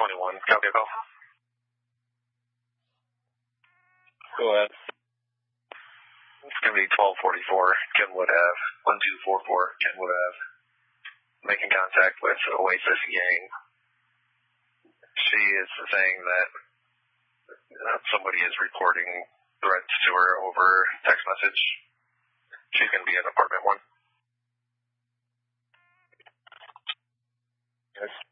21. Copy a call. Go ahead. It's going to be 1244 Kenwood Ave, 1244 Kenwood Ave. Making contact with Oasis Yang. She is saying that somebody is reporting threats to her over text message. She's going to be in apartment 1. Yes.